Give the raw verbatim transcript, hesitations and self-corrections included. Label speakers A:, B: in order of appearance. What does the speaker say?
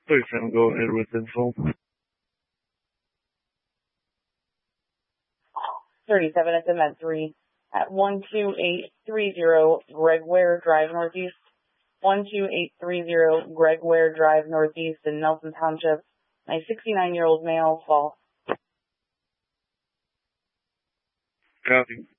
A: Please don't go ahead with info.
B: thirty-seven S M at three at one two eight three zero Greg Ware Drive Northeast. one two eight three zero Greg Ware Drive Northeast in Nelson Township. My sixty-nine-year-old male, fall.
A: Copy.